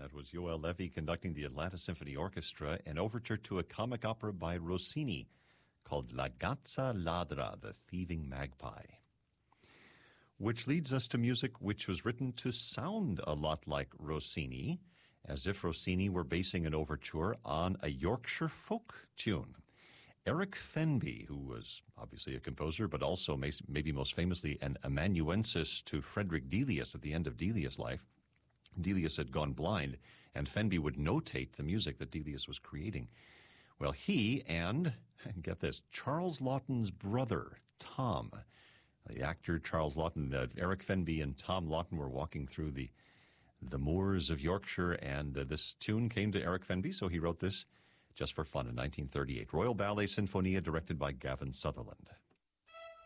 That was Joel Levy conducting the Atlanta Symphony Orchestra, an overture to a comic opera by Rossini called La Gazza Ladra, the Thieving Magpie. Which leads us to music which was written to sound a lot like Rossini, as if Rossini were basing an overture on a Yorkshire folk tune. Eric Fenby, who was obviously a composer, but also maybe most famously an amanuensis to Frederick Delius at the end of Delius' life. Delius had gone blind, and Fenby would notate the music that Delius was creating. Well, he and get this, Charles Laughton's brother, Tom, the actor Charles Laughton, Eric Fenby and Tom Laughton were walking through the moors of Yorkshire, and this tune came to Eric Fenby, so he wrote this just for fun in 1938. Royal Ballet Sinfonia, directed by Gavin Sutherland.